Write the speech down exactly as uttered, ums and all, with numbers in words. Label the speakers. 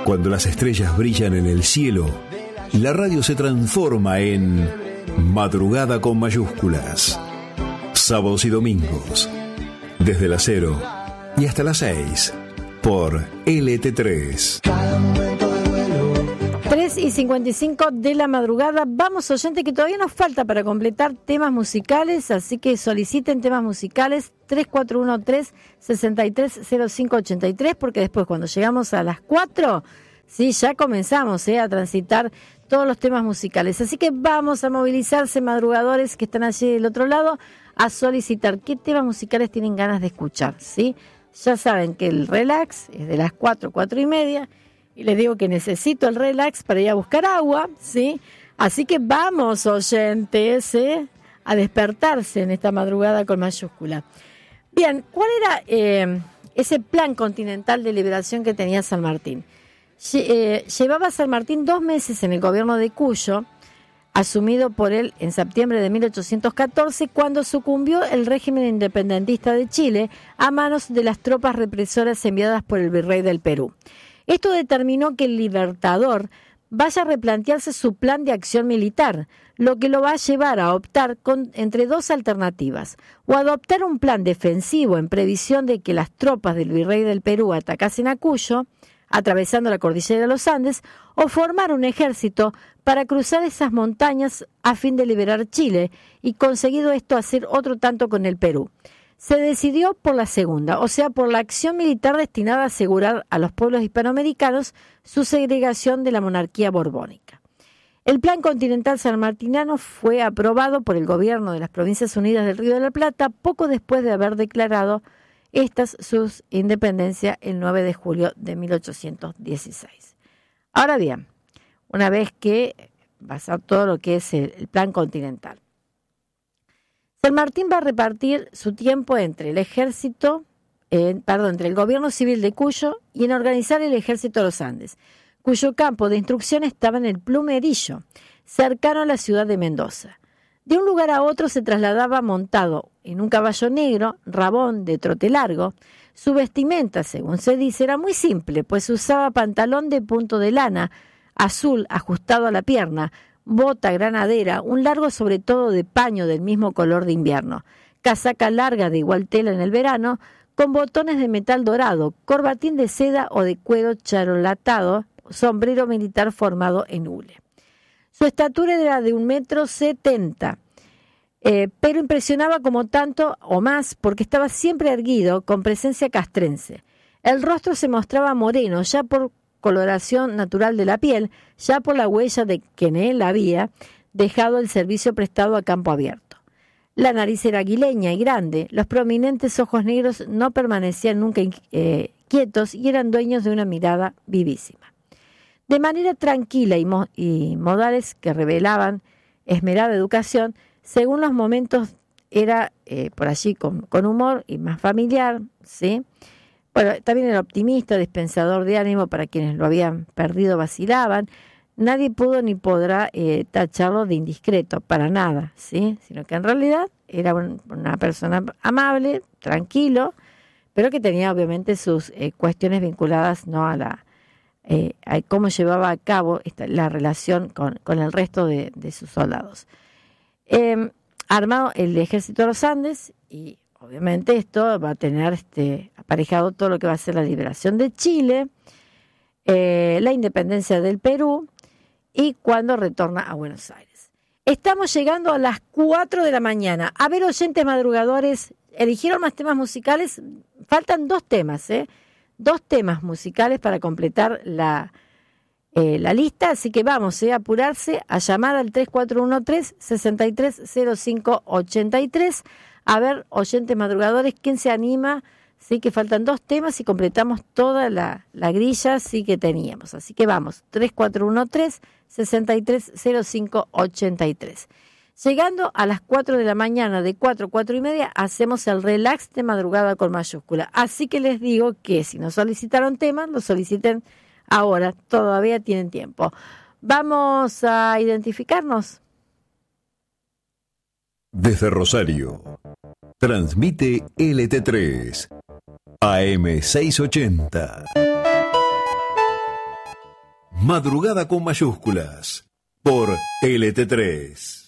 Speaker 1: Cuando las estrellas brillan en el cielo, la radio se transforma en Madrugada con mayúsculas. Sábados y domingos, desde las cero y hasta las seis, por L T tres.
Speaker 2: tres y cincuenta y cinco de la madrugada. Vamos, oyente, que todavía nos falta para completar temas musicales, así que soliciten temas musicales tres cuatro uno tres, seis tres cero cinco ocho tres, porque después cuando llegamos a las cuatro, sí, ya comenzamos eh, a transitar todos los temas musicales. Así que vamos a movilizarse, madrugadores que están allí del otro lado, a solicitar qué temas musicales tienen ganas de escuchar, ¿sí? Ya saben que el relax es de las cuatro, cuatro y media, y les digo que necesito el relax para ir a buscar agua, ¿sí? Así que vamos, oyentes, ¿eh? a despertarse en esta madrugada con mayúscula. Bien, ¿cuál era eh, ese plan continental de liberación que tenía San Martín? Lle- eh, llevaba San Martín dos meses en el gobierno de Cuyo, asumido por él en septiembre de mil ochocientos catorce, cuando sucumbió el régimen independentista de Chile a manos de las tropas represoras enviadas por el virrey del Perú. Esto determinó que el Libertador vaya a replantearse su plan de acción militar, lo que lo va a llevar a optar con, entre dos alternativas: o adoptar un plan defensivo en previsión de que las tropas del virrey del Perú atacasen a Cuyo, atravesando la cordillera de los Andes, o formar un ejército para cruzar esas montañas a fin de liberar Chile, y conseguido esto hacer otro tanto con el Perú. Se decidió por la segunda, o sea, por la acción militar destinada a asegurar a los pueblos hispanoamericanos su segregación de la monarquía borbónica. El Plan Continental Sanmartiniano fue aprobado por el gobierno de las Provincias Unidas del Río de la Plata poco después de haber declarado estas sus independencia el nueve de julio de mil ochocientos dieciséis. Ahora bien, una vez que pasa todo lo que es el, el Plan Continental, San Martín va a repartir su tiempo entre el ejército, eh, perdón, entre el gobierno civil de Cuyo y en organizar el ejército de los Andes, cuyo campo de instrucción estaba en el Plumerillo, cercano a la ciudad de Mendoza. De un lugar a otro se trasladaba montado en un caballo negro, rabón de trote largo. Su vestimenta, según se dice, era muy simple, pues usaba pantalón de punto de lana, azul ajustado a la pierna, bota granadera, un largo sobre todo de paño del mismo color de invierno, casaca larga de igual tela en el verano, con botones de metal dorado, corbatín de seda o de cuero charolatado, sombrero militar formado en hule. Su estatura era de un metro setenta, eh, pero impresionaba como tanto o más porque estaba siempre erguido, con presencia castrense. El rostro se mostraba moreno, ya por coloración natural de la piel, ya por la huella de que en él había dejado el servicio prestado a campo abierto. La nariz era aguileña y grande, los prominentes ojos negros no permanecían nunca eh, quietos y eran dueños de una mirada vivísima. De manera tranquila y, mo- y modales que revelaban esmerada educación, según los momentos era eh, por allí con, con humor y más familiar, ¿sí? Bueno, también era optimista, dispensador de ánimo para quienes lo habían perdido, vacilaban. Nadie pudo ni podrá eh, tacharlo de indiscreto, para nada, ¿sí? Sino que en realidad era un, una persona amable, tranquilo, pero que tenía obviamente sus eh, cuestiones vinculadas no a la eh, a cómo llevaba a cabo esta, la relación con, con el resto de, de sus soldados. Eh, armado el ejército de los Andes, y obviamente esto va a tener este, aparejado todo lo que va a ser la liberación de Chile, eh, la independencia del Perú y cuando retorna a Buenos Aires. Estamos llegando a las cuatro de la mañana. A ver, oyentes madrugadores, ¿eligieron más temas musicales? Faltan dos temas, ¿eh? Dos temas musicales para completar la, eh, la lista, así que vamos eh, a apurarse a llamar al tres cuatro uno tres, seis tres cero cinco ocho tres. A ver, oyentes madrugadores, ¿quién se anima? Sí, que faltan dos temas y completamos toda la, la grilla sí que teníamos. Así que vamos, tres cuatro uno tres, seis tres cero cinco ocho tres. Llegando a las cuatro de la mañana, de cuatro, cuatro y media, hacemos el relax de madrugada con mayúscula. Así que les digo que si nos solicitaron temas, lo soliciten ahora, todavía tienen tiempo. Vamos a identificarnos.
Speaker 1: Desde Rosario, transmite L T tres, A M seiscientos ochenta. Madrugada con mayúsculas por L T tres.